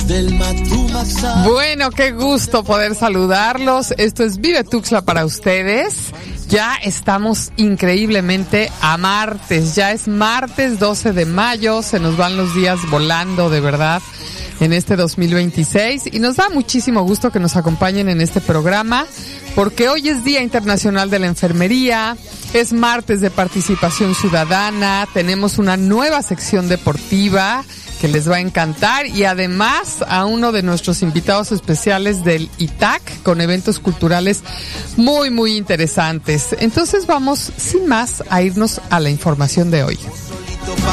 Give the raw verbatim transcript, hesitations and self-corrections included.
Bueno, qué gusto poder saludarlos. Esto es Vive Tuxtla para ustedes. Ya estamos increíblemente a martes. Ya es martes doce de mayo. Se nos van los días volando, de verdad, en este dos mil veintiséis. Y nos da muchísimo gusto que nos acompañen en este programa, porque hoy es Día Internacional de la Enfermería. Es martes de participación ciudadana. Tenemos una nueva sección deportiva que les va a encantar, y además a uno de nuestros invitados especiales del I T A C con eventos culturales muy muy interesantes. Entonces vamos sin más a irnos a la información de hoy.